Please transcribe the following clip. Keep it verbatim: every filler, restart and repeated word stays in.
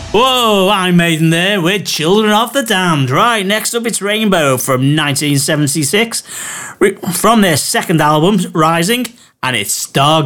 Whoa, Iron Maiden there with Children of the Damned. Right, next up it's Rainbow from nineteen seventy-six, from their second album, Rising, and it's Stargate.